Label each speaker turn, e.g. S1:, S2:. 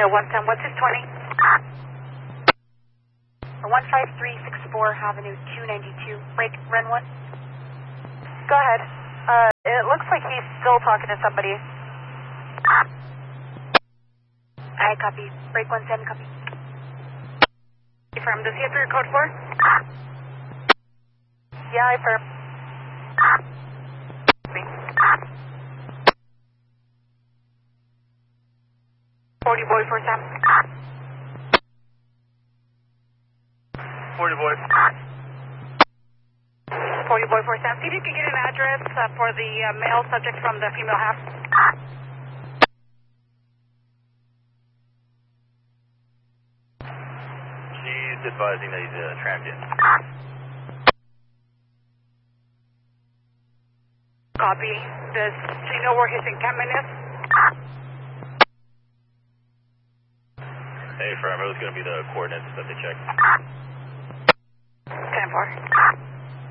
S1: 110, what's his 20? 15364 Avenue 292, break, run 1.
S2: Go ahead. It looks like he's still talking to somebody.
S1: I copy, break 17, copy. Confirm, does he have your code 4?
S2: Yeah, I affirm.
S1: 40 boy 47.
S3: 40 boy.
S1: 40 boy 47. See if you can get an address for the male subject from the female half.
S3: She's advising that he's transient.
S1: Copy. Does she know where his encampment is?
S3: Hey, firm, it was going to be the coordinates that they checked.
S1: 10-4.